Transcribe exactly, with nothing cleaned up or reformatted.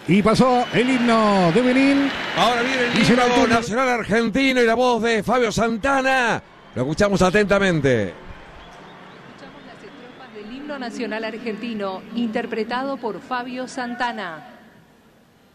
Y pasó el himno de Benín. Ahora viene el himno nacional argentino y la voz de Fabio Santana. Lo escuchamos atentamente. Escuchamos las estrofas del himno nacional argentino, interpretado por Fabio Santana.